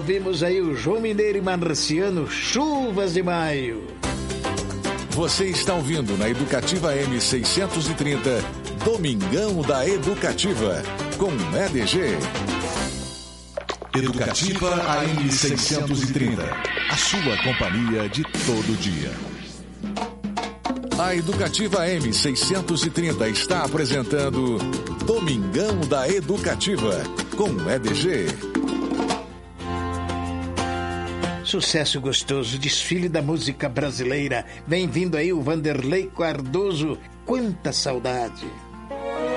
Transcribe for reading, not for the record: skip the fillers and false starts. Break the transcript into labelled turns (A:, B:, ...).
A: ouvimos aí o João Mineiro e Marciano, Chuvas de Maio.
B: Você está ouvindo na Educativa M630, Domingão da Educativa, com EDG. Educativa AM630, a sua companhia de todo dia. A Educativa M630 está apresentando Domingão da Educativa, com EDG.
A: Sucesso gostoso, desfile da música brasileira. Bem-vindo aí o Vanderlei Cardoso. Quanta saudade!